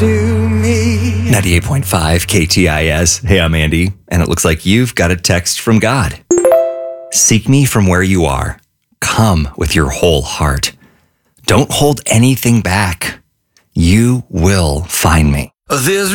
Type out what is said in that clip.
to me. 98.5 KTIS. Hey, I'm Andy, and it looks like you've got a text from God. Seek me from where you are. Come with your whole heart. Don't hold anything back. You will find me. There's